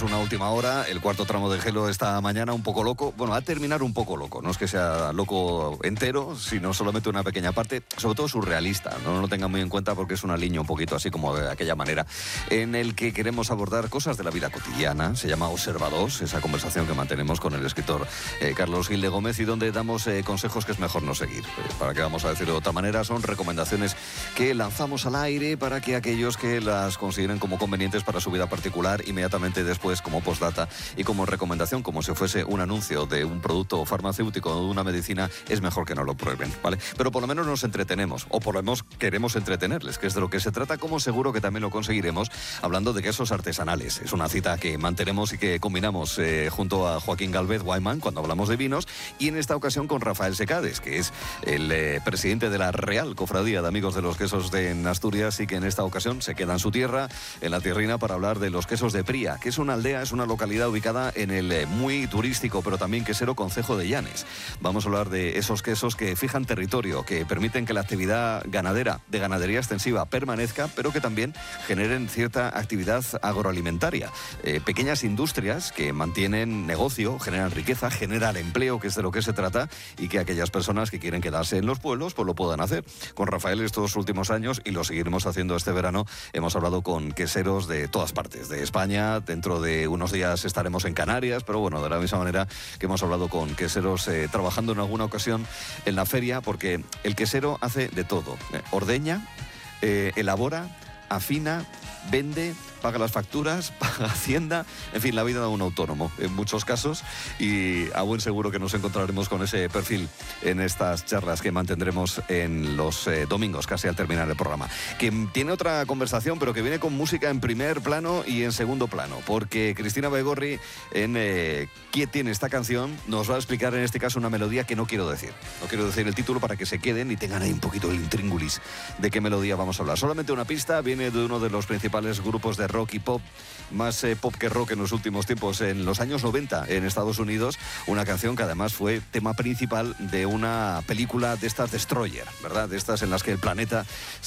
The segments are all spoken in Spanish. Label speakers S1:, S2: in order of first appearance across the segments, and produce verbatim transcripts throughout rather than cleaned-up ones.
S1: tenemos una última hora. El cuarto tramo de Gelo esta mañana un poco loco. Bueno, va a terminar un poco loco. No es que sea loco entero, sino solamente una pequeña parte, sobre todo surrealista. No lo tengan muy en cuenta porque es una línea un poquito así como de aquella manera, en el que queremos abordar cosas de la vida cotidiana. Se llama Observados, esa conversación que mantenemos con el escritor eh, Carlos Gil de Gómez, y donde damos eh, consejos que es mejor no seguir. Eh, para que vamos a decirlo de otra manera, son recomendaciones que lanzamos al aire para que aquellos que las consideren como convenientes para su vida particular, inmediatamente después, como postdata y como recomendación, como si fuese un anuncio de un producto farmacéutico o de una medicina, es mejor que no lo prueben, ¿vale? Pero por lo menos nos entretenemos, o por lo menos queremos entretenerles, que es de lo que se trata, como seguro que también lo conseguiremos hablando de quesos artesanales. Es una cita que mantenemos y que combinamos eh, junto a Joaquín Galvez Guayman cuando hablamos de vinos, y en esta ocasión con Rafael Secades, que es el eh, presidente de la Real Cofradía de Amigos de los Quesos de Asturias, y que en esta ocasión se queda en su tierra, en la tierrina, para hablar de los quesos de Pría, que es una aldea, es una localidad ubicada en el eh, muy turístico, pero también quesero concejo de Llanes. Vamos a hablar de esos quesos que fijan territorio, que permiten que la actividad ganadera, de ganadería extensiva, permanezca, pero que también generen cierta actividad agroalimentaria. Eh, pequeñas industrias que mantienen negocio, generan riqueza, generan empleo, que es de lo que se trata, y que aquellas personas que quieren quedarse en los pueblos, pues lo puedan hacer. Con Rafael estos últimos años, y lo seguiremos haciendo este verano, hemos hablado con queseros de todas partes de España. Dentro de unos días estaremos en Canarias, pero bueno, de la misma manera que hemos hablado con queseros eh, trabajando en alguna ocasión en la feria, porque el quesero hace de todo. Eh, ordeña, eh, elabora, afina, vende, paga las facturas, paga Hacienda, en fin, la vida de un autónomo en muchos casos, y a buen seguro que nos encontraremos con ese perfil en estas charlas que mantendremos en los eh, domingos, casi al terminar el programa. Que tiene otra conversación, pero que viene con música en primer plano y en segundo plano, porque Cristina Baigorri, en eh, ¿Quién tiene esta canción?, nos va a explicar en este caso una melodía que no quiero decir. No quiero decir el título para que se queden y tengan ahí un poquito el intríngulis de qué melodía vamos a hablar. Solamente una pista, viene de uno de los principales grupos de rock y pop, más eh, pop que rock en los últimos tiempos, en los años noventa en Estados Unidos, una canción que además fue tema principal de una película de estas Destroyer, ¿verdad? De estas en las que el planeta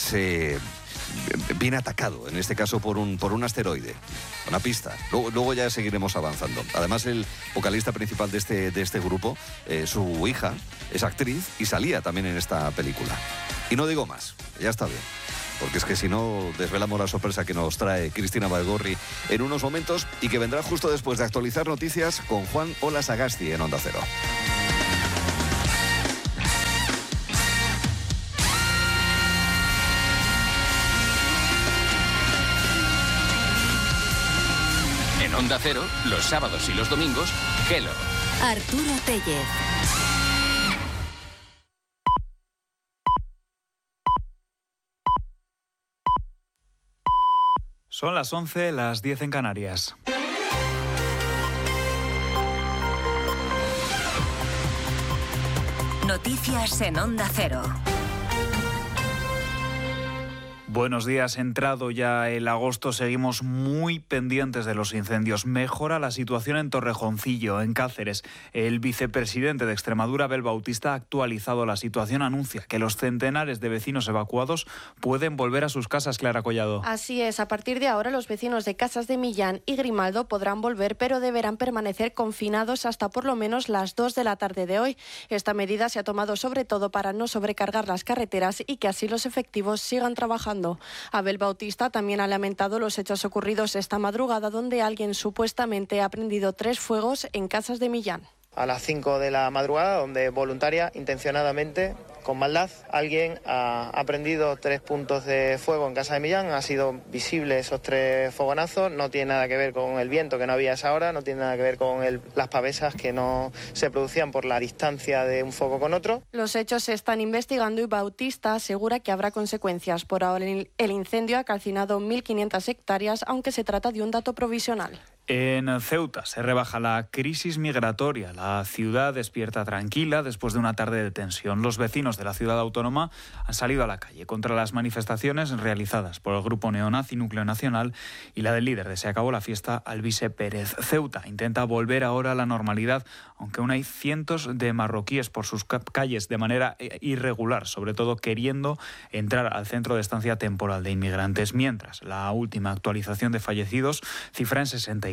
S1: se viene atacado, en este caso por un, por un asteroide. Una pista. Luego, luego ya seguiremos avanzando. Además, el vocalista principal de este, de este grupo, eh, su hija, es actriz y salía también en esta película. Y no digo más, ya está bien, porque es que si no desvelamos la sorpresa que nos trae Cristina Baigorri en unos momentos, y que vendrá justo después de actualizar noticias con Juan Ola Sagasti en Onda Cero.
S2: En Onda Cero, los sábados y los domingos, Gelo.
S3: Arturo Tellez.
S4: Son las once, las diez en Canarias.
S3: Noticias en Onda Cero.
S4: Buenos días, entrado ya el agosto, seguimos muy pendientes de los incendios. Mejora la situación en Torrejoncillo, en Cáceres. El vicepresidente de Extremadura, Abel Bautista, ha actualizado la situación. Anuncia que los centenares de vecinos evacuados pueden volver a sus casas. Clara Collado.
S5: Así es, a partir de ahora los vecinos de Casas de Millán y Grimaldo podrán volver, pero deberán permanecer confinados hasta por lo menos las dos de la tarde de hoy. Esta medida se ha tomado sobre todo para no sobrecargar las carreteras y que así los efectivos sigan trabajando. Abel Bautista también ha lamentado los hechos ocurridos esta madrugada, donde alguien supuestamente ha prendido tres fuegos en Casas de Millán.
S6: A las cinco de la madrugada, donde voluntaria, intencionadamente, con maldad, alguien ha, ha prendido tres puntos de fuego en Casa de Millán. Ha sido visible esos tres fogonazos. No tiene nada que ver con el viento, que no había a esa hora, no tiene nada que ver con el, las pavesas que no se producían por la distancia de un foco con otro.
S5: Los hechos se están investigando y Bautista asegura que habrá consecuencias. Por ahora el incendio ha calcinado mil quinientas hectáreas, aunque se trata de un dato provisional.
S4: En Ceuta se rebaja la crisis migratoria. La ciudad despierta tranquila después de una tarde de tensión. Los vecinos de la ciudad autónoma han salido a la calle contra las manifestaciones realizadas por el grupo neonazi Núcleo Nacional y la del líder de Se Acabó la Fiesta, Alvise Pérez. Ceuta intenta volver ahora a la normalidad, aunque aún hay cientos de marroquíes por sus calles de manera irregular, sobre todo queriendo entrar al centro de estancia temporal de inmigrantes. Mientras, la última actualización de fallecidos cifra en sesenta y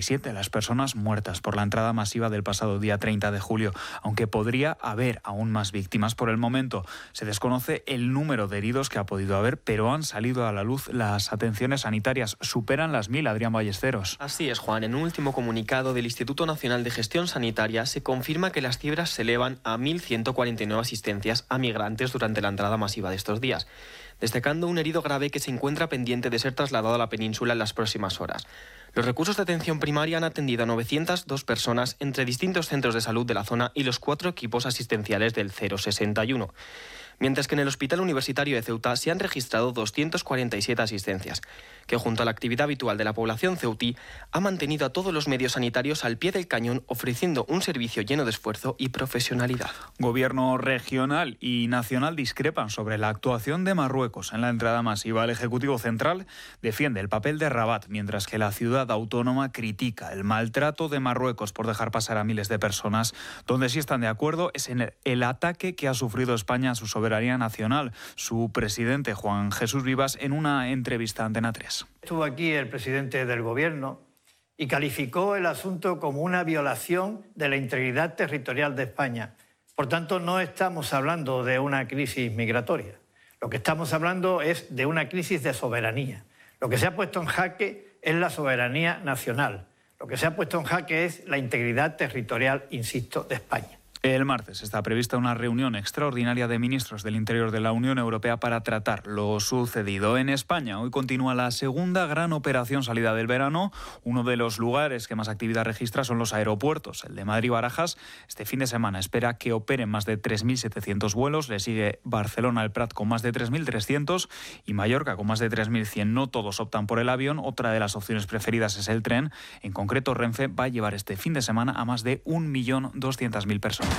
S4: y siete las personas muertas por la entrada masiva del pasado día treinta de julio, aunque podría haber aún más víctimas. Por el momento se desconoce el número de heridos que ha podido haber, pero han salido a la luz las atenciones sanitarias. Superan las mil, Adrián Ballesteros.
S7: Así es, Juan. En un último comunicado del Instituto Nacional de Gestión Sanitaria se confirma que las cifras se elevan a mil ciento cuarenta y nueve asistencias a migrantes durante la entrada masiva de estos días, destacando un herido grave que se encuentra pendiente de ser trasladado a la península en las próximas horas. Los recursos de atención primaria han atendido a novecientas dos personas entre distintos centros de salud de la zona y los cuatro equipos asistenciales del cero sesenta y uno. Mientras que en el Hospital Universitario de Ceuta se han registrado doscientas cuarenta y siete asistencias, que junto a la actividad habitual de la población ceutí ha mantenido a todos los medios sanitarios al pie del cañón, ofreciendo un servicio lleno de esfuerzo y profesionalidad.
S4: Gobierno regional y nacional discrepan sobre la actuación de Marruecos en la entrada masiva. El Ejecutivo Central defiende el papel de Rabat, mientras que la ciudad autónoma critica el maltrato de Marruecos por dejar pasar a miles de personas. Donde sí están de acuerdo es en el, el ataque que ha sufrido España a su soberanía nacional. Su presidente, Juan Jesús Vivas, en una entrevista a Antena tres.
S8: Estuvo aquí el presidente del Gobierno y calificó el asunto como una violación de la integridad territorial de España. Por tanto, no estamos hablando de una crisis migratoria. Lo que estamos hablando es de una crisis de soberanía. Lo que se ha puesto en jaque es la soberanía nacional. Lo que se ha puesto en jaque es la integridad territorial, insisto, de España.
S4: El martes está prevista una reunión extraordinaria de ministros del Interior de la Unión Europea para tratar lo sucedido en España. Hoy continúa la segunda gran operación salida del verano. Uno de los lugares que más actividad registra son los aeropuertos. El de Madrid-Barajas este fin de semana espera que operen más de tres mil setecientos vuelos. Le sigue Barcelona-El Prat con más de tres mil trescientos y Mallorca con más de tres mil cien. No todos optan por el avión. Otra de las opciones preferidas es el tren. En concreto, Renfe va a llevar este fin de semana a más de un millón doscientas mil personas.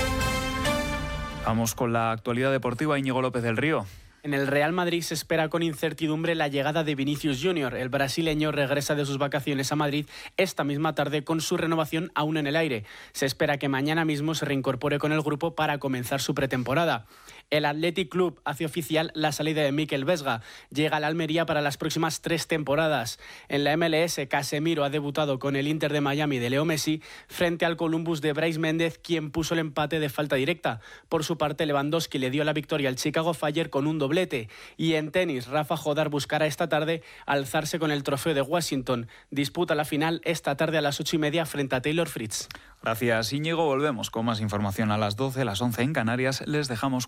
S4: Vamos con la actualidad deportiva. Íñigo López del Río.
S9: En el Real Madrid se espera con incertidumbre la llegada de Vinicius Junior El brasileño regresa de sus vacaciones a Madrid esta misma tarde con su renovación aún en el aire. Se espera que mañana mismo se reincorpore con el grupo para comenzar su pretemporada. El Athletic Club hace oficial la salida de Mikel Vesga. Llega a la Almería para las próximas tres temporadas. En la M L S, Casemiro ha debutado con el Inter de Miami de Leo Messi frente al Columbus de Brais Méndez, quien puso el empate de falta directa. Por su parte, Lewandowski le dio la victoria al Chicago Fire con un doblete. Y en tenis, Rafa Jodar buscará esta tarde alzarse con el trofeo de Washington. Disputa la final esta tarde a las ocho y media frente a Taylor Fritz.
S4: Gracias, Íñigo. Volvemos con más información a las doce, las once en Canarias. Les dejamos